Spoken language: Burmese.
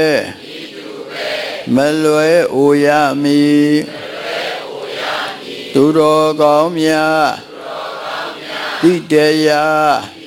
မလွယ်အိုရမည်သူတော်ကောင်းများတိတရာ